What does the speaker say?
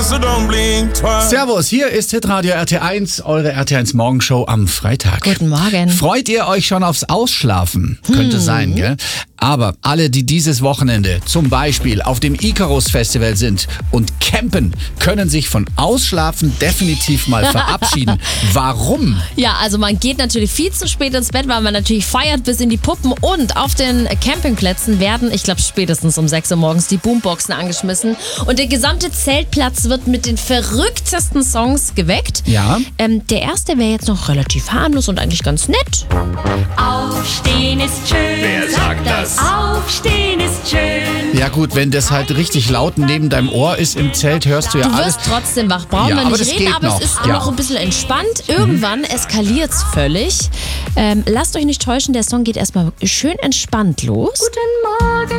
so don't blink twice. Servus, hier ist Hitradio RT1, eure RT1 Morgenshow am Freitag. Guten Morgen. Freut ihr euch schon aufs Ausschlafen? Könnte sein, gell? Aber alle, die dieses Wochenende zum Beispiel auf dem Icarus Festival sind und campen, können sich von Ausschlafen definitiv mal verabschieden. Warum? Ja, also man geht natürlich viel zu spät ins Bett, weil man natürlich feiert bis in die Puppen, und auf den Campingplätzen werden, ich glaube spätestens um 6 Uhr morgens, die Boomboxen angeschmissen und der gesamte Zeltplatz wird mit den verrücktesten Songs geweckt. Ja. Der erste wäre jetzt noch relativ harmlos und eigentlich ganz nett. Aufstehen ist schön. Wer sagt das? Aufstehen ist schön. Ja gut, wenn das halt richtig laut neben deinem Ohr ist im Zelt, hörst du ja Du alles. wirst trotzdem wach, brauchen Ja, wir aber nicht das reden, geht aber noch. es ist Ja. noch ein bisschen entspannt. Irgendwann eskaliert es völlig. Lasst euch nicht täuschen, der Song geht erstmal schön entspannt los. Guten Morgen,